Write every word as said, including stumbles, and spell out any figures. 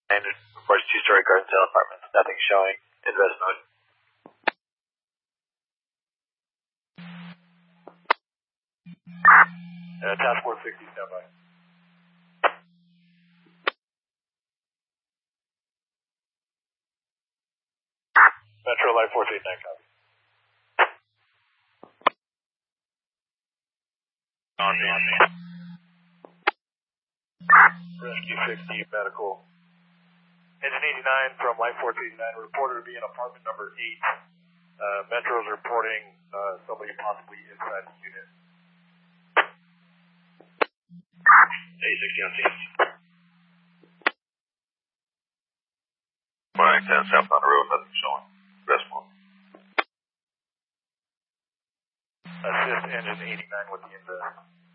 And it reports two-story garden sale apartments. Nothing showing in res mode. Uh, task force sixty, stand by. Metro Light four eight nine, copy. On me, on me. Rescue sixty, medical. Engine eighty-nine from Light four eighty-nine, reported to be in apartment number eight. Uh, Metro's reporting uh, somebody possibly inside the unit. A sixty on scene. Flying ten south on the road, nothing showing. Rest one. Assist engine eighty-nine with the inverter.